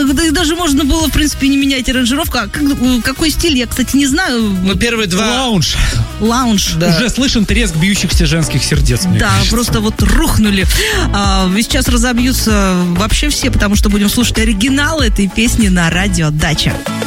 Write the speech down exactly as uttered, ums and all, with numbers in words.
да, даже можно было, в принципе, не менять аранжировку. А как, какой стиль, я, кстати, не знаю. Ну, первые два... Лаунж. Лаунж. Да. Уже слышен треск бьющихся женских сердец, мне Да, кажется. просто вот рухнули. А, сейчас разобьются вообще все, потому что будем слушать оригинал этой песни на радио «Дача».